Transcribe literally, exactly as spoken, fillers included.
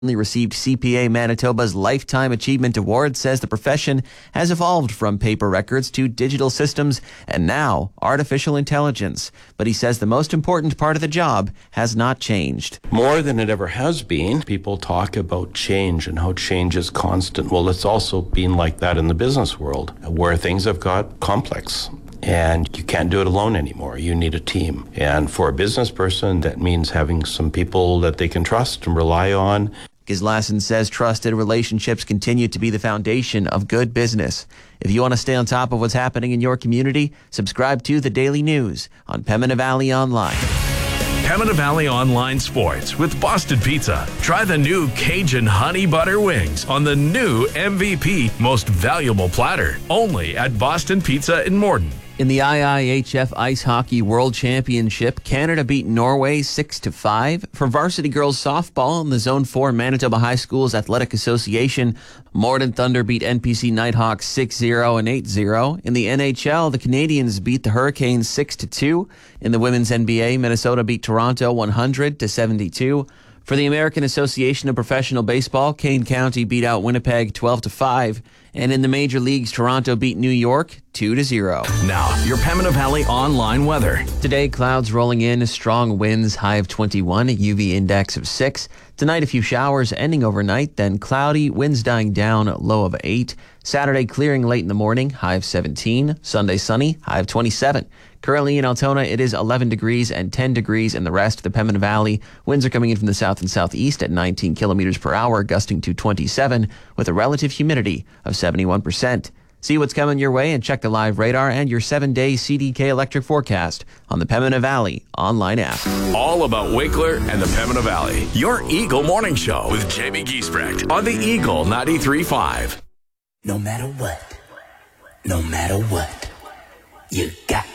received C P A Manitoba's Lifetime Achievement Award, says the profession has evolved from paper records to digital systems and now artificial intelligence. But he says the most important part of the job has not changed. More than it ever has been, people talk about change and how change is constant. Well, it's also been like that in the business world, where things have got complex. And you can't do it alone anymore. You need a team. And for a business person, that means having some people that they can trust and rely on. Gislason says trusted relationships continue to be the foundation of good business. If you want to stay on top of what's happening in your community, subscribe to The Daily News on Pembina Valley Online. Pembina Valley Online Sports with Boston Pizza. Try the new Cajun Honey Butter Wings on the new M V P Most Valuable Platter. Only at Boston Pizza in Morden. In the I I H F Ice Hockey World Championship, Canada beat Norway six to five. For varsity girls softball in the Zone four Manitoba High Schools Athletic Association, Morden Thunder beat N P C Nighthawks six zero and eight zero. In the N H L, the Canadiens beat the Hurricanes six to two. In the women's N B A, Minnesota beat Toronto one hundred to seventy-two. For the American Association of Professional Baseball, Kane County beat out Winnipeg twelve to five. And in the major leagues, Toronto beat New York two to zero. Now, your Pembina Valley online weather. Today, clouds rolling in, strong winds, high of twenty-one, a U V index of six. Tonight, a few showers ending overnight, then cloudy, winds dying down, low of eight. Saturday, clearing late in the morning, high of seventeen. Sunday, sunny, high of twenty-seven. Currently in Altona, it is eleven degrees and ten degrees in the rest of the Pembina Valley. Winds are coming in from the south and southeast at nineteen kilometers per hour, gusting to twenty-seven, with a relative humidity of seventy-one percent. See what's coming your way and check the live radar and your seven-day C D K electric forecast on the Pembina Valley online app. All about Winkler and the Pembina Valley. Your Eagle Morning Show with Jamie Giesbrecht on the Eagle ninety-three point five. No matter what, no matter what, you got